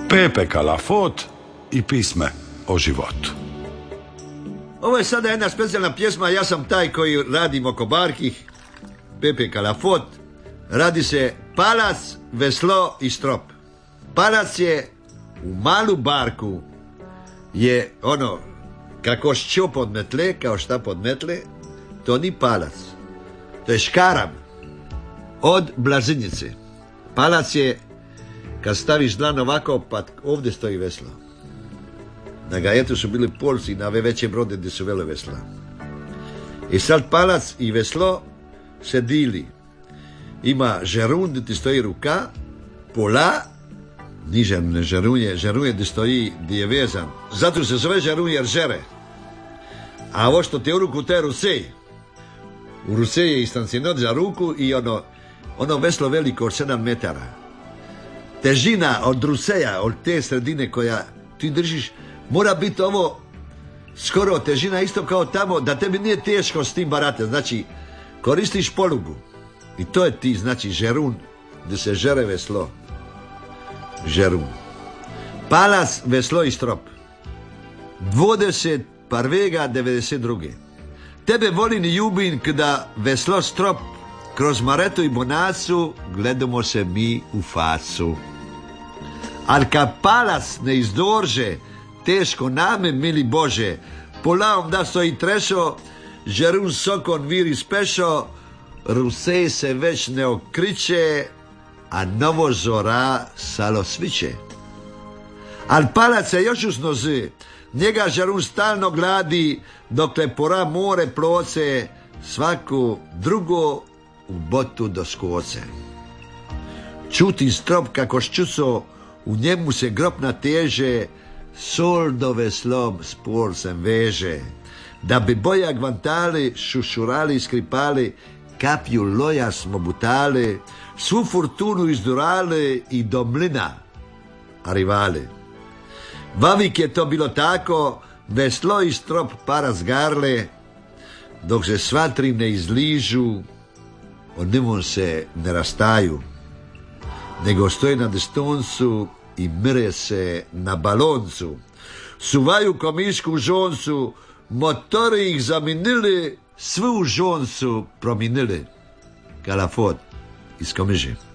Pepe Kalafot i pisme o životu. Ovo je sada jedna specijalna pjesma, ja sam taj koji radim oko barki, Pepe Kalafot. Radi se Palac, veslo i strop. Palac je u malu barku, je ono, kako šćo pod metle, kao šta pod metle, to ni palac. To je škaram od blazinice. Palac je, kad staviš dlan ovako, pa ovdje stoji veslo. Na Gajetu su bili Polci na ove veće brode gdje su vele vesla. I sad palac i veslo se dili. Ima žerun gdje ti stoji ruka, pola, niže ne žerun je gdje stoji, gdje je vezan. Zato se zove žerun jer žere. A ovo što ti u ruku, to je rusej. U rusej je istancinot za ruku i ono veslo veliko od 7 metara. Težina od ruseja, od te sredine koja ti držiš, mora biti ovo skoro težina isto kao tamo, da tebi nije teško s tim barate. Znači, koristiš polugu. I to je ti, znači, žerun, gdje se žere veslo. Žerun. Palac, veslo i strop. 20 parvega 92. Tebe volim i ljubim kada veslo strop kroz Maretu i Bonacu gledamo se mi u facu. Al kad palac ne izdorže, teško name, mili Bože, polavom da stoji trešo, žerun sokon viri spešo, rusej se već ne okriče, a novo zora salo sviće. Al palac se još usnozi, njega žerun stalno gladi, dokle pora more ploce, svaku drugo u botu do skoce. Čuti strop kako ščuco, u njemu se grob nateže, sol do veslom spor se veže. Da bi boja gvantali, šušurali i skripali, kapju loja smo butali, svu fortunu izdurali i do mlina arivali. Vavik je to bilo tako, veslo i strop para zgarle, dok se sva tri ne izližu, od njemu se ne rastaju, nego stoje na destoncu i mire se na baloncu. Suvaju komišku u žoncu, motori ih zaminili, svu žoncu prominili. Kalafot iz Komiže.